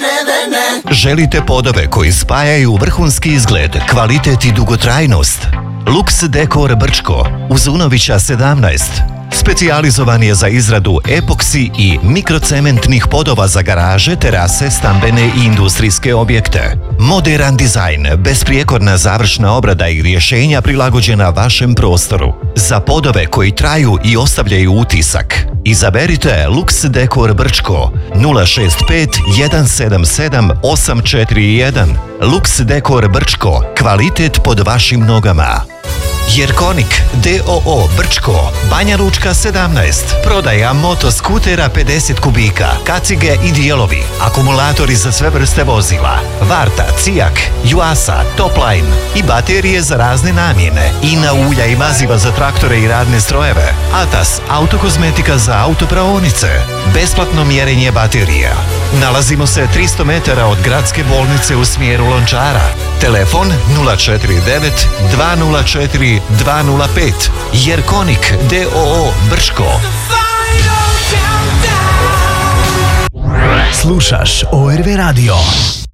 Želite podove koji spajaju vrhunski izgled, kvalitet i dugotrajnost? Lux Dekor Brčko uz Unovića 17. Specijalizovan je za izradu epoksi i mikrocementnih podova za garaže, terase, stambene i industrijske objekte. Moderan dizajn, besprijekorna završna obrada i rješenja prilagođena vašem prostoru. Za podove koji traju i ostavljaju utisak. Izaberite Lux Dekor Brčko 065 177 841. Lux Dekor Brčko, kvalitet pod vašim nogama. Jerkonik D.O.O. Brčko, Banja Lučka 17. Prodaja motoskutera 50 kubika, kacige i dijelovi, akumulatori za sve vrste vozila, Varta, Cijak, Juasa, Topline i baterije za razne namjene, Ina ulja i maziva za traktore i radne strojeve, Atas, autokozmetika za autopraonice, besplatno mjerenje baterija. Nalazimo se 300 metara od gradske bolnice u smjeru Lončara. Telefon 049 204 205. Jerkonik D.O.O. Brčko. Slušaš ORV radio.